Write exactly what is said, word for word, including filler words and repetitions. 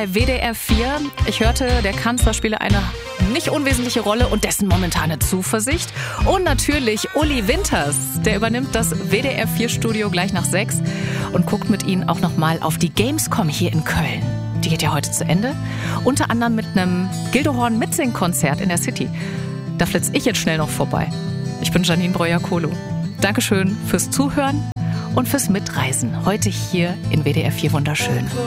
bei W D R vier. Ich hörte, der Kanzler spiele eine nicht unwesentliche Rolle und dessen momentane Zuversicht. Und natürlich Uli Winters, der übernimmt das W D R vier Studio gleich nach sechs und guckt mit Ihnen auch nochmal auf die Gamescom hier in Köln. Die geht ja heute zu Ende. Unter anderem mit einem Gildehorn Mitsing-Konzert in der City. Da flitze ich jetzt schnell noch vorbei. Ich bin Janine Breuer-Kohlo. Dankeschön fürs Zuhören und fürs Mitreisen. Heute hier in W D R vier Wunderschön.